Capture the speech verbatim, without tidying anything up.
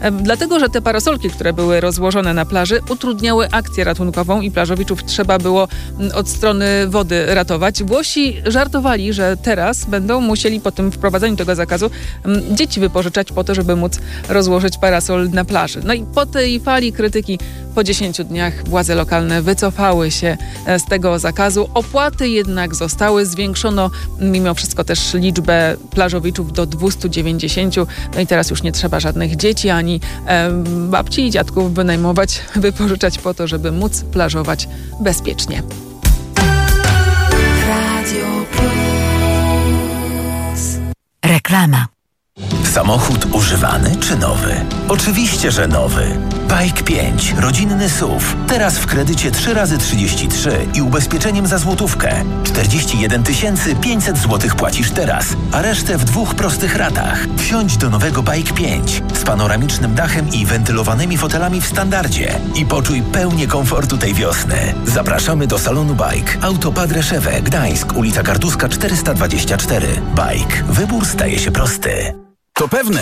Dlatego, że te parasolki, które były rozłożone na plaży, utrudniały akcję ratunkową i plażowiczów trzeba było od strony wody ratować. Włosi żartowali, że teraz będą musieli po tym wprowadzeniu tego zakazu dzieci wypożyczać po to, żeby móc rozłożyć parasol na plaży. No i po tej fali krytyki po dziesięciu dniach władze lokalne wycofały się z tego zakazu. Opłaty jednak zostały. Zwiększono mimo wszystko też liczbę plażowiczów do dwieście dziewięćdziesiąt. No i teraz już nie trzeba żadnych dzieci ani e, babci i dziadków wynajmować, wypożyczać po to, żeby móc plażować bezpiecznie. Radio Plus. Reklama. Samochód używany czy nowy? Oczywiście, że nowy. Bike pięć, rodzinny S U V. Teraz w kredycie trzy razy trzydzieści trzy i ubezpieczeniem za złotówkę. czterdzieści jeden tysięcy pięćset złotych płacisz teraz, a resztę w dwóch prostych ratach. Wsiądź do nowego Bike pięć z panoramicznym dachem i wentylowanymi fotelami w standardzie i poczuj pełnię komfortu tej wiosny. Zapraszamy do salonu Bike. Auto Padre Szewę, Gdańsk, ulica Kartuska czterysta dwadzieścia cztery. Bike. Wybór staje się prosty. To pewne,